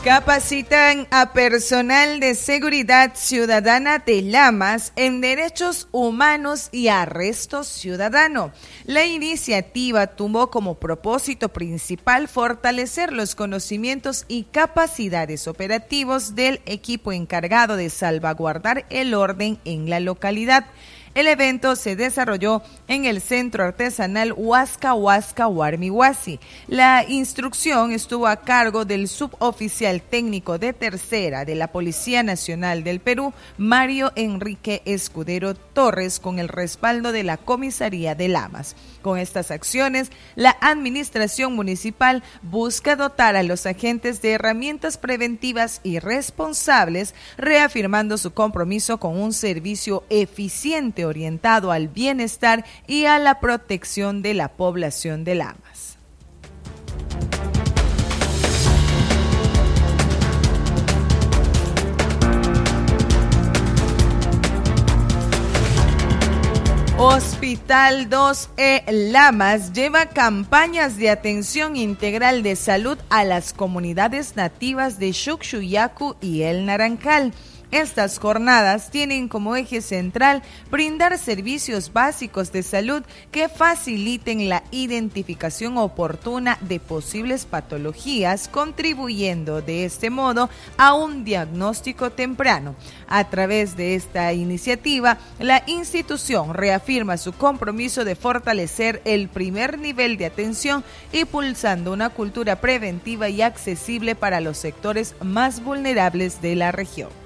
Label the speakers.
Speaker 1: Capacitan a personal de seguridad ciudadana de Lamas en derechos humanos y arresto ciudadano. La iniciativa tuvo como propósito principal fortalecer los conocimientos y capacidades operativos del equipo encargado de salvaguardar el orden en la localidad. El evento se desarrolló en el Centro Artesanal Huasca Huasca Huarmihuasi. La instrucción estuvo a cargo del suboficial técnico de tercera de la Policía Nacional del Perú, Mario Enrique Escudero Torres, con el respaldo de la Comisaría de Lamas. Con estas acciones, la administración municipal busca dotar a los agentes de herramientas preventivas y responsables, reafirmando su compromiso con un servicio eficiente orientado al bienestar y a la protección de la población de Lamas. Hospital 2E Lamas lleva campañas de atención integral de salud a las comunidades nativas de Xuxuyacu y El Naranjal. Estas jornadas tienen como eje central brindar servicios básicos de salud que faciliten la identificación oportuna de posibles patologías, contribuyendo de este modo a un diagnóstico temprano. A través de esta iniciativa, la institución reafirma su compromiso de fortalecer el primer nivel de atención, impulsando una cultura preventiva y accesible para los sectores más vulnerables de la región.